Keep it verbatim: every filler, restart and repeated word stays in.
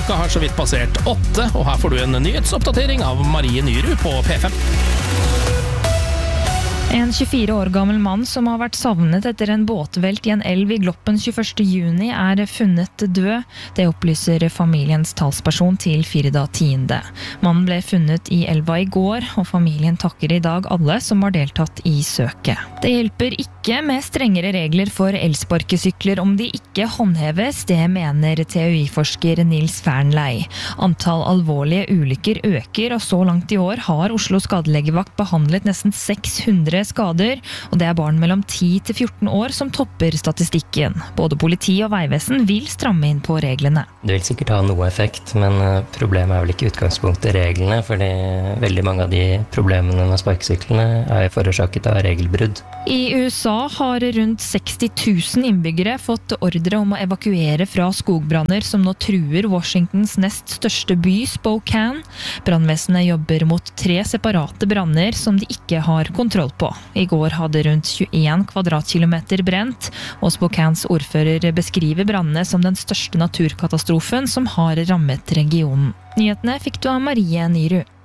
Klokka har så vidt passert åtte, og her får du en nyhetsoppdatering av Marie Nyrud på P fem. En tjuefire år gammel mann som har vært savnet etter en båtvelt i en elv i Gloppen tjueførste juni er funnet død. Det opplyser familiens talsperson til Firda tiende. Mannen ble funnet i elva i går, og familien takker i dag alle som har deltatt i søket. Det hjelper ikke med strengere regler for elsparkesykler om de ikke håndheves, det mener T U I-forsker Nils Fernley. Antall alvorlige ulykker øker, og så langt i år har Oslo skadelegevakt behandlet nesten seks hundre skader, og det er barn mellom ti til fjorten år som topper statistikken. Både politi og veivesen vil stramme inn på reglene. Det vil sikkert ha noe effekt, men problemet er vel ikke utgangspunktet reglene, fordi veldig mange av de problemene med sparkesyklene er forårsaket av regelbrudd. I U S A har rundt seksti tusen innbyggere fått ordre om å evakuere fra skogbranner som nå truer Washingtons nest største by, Spokane. Brannvesenet jobber mot tre separate branner som de ikke har kontroll på. I går hadde rundt tjueen kvadratkilometer brent, og Spokanes ordfører beskriver brannene som den største naturkatastrofen som har rammet regionen. Nyhetene fikk du av Marie Nyrud.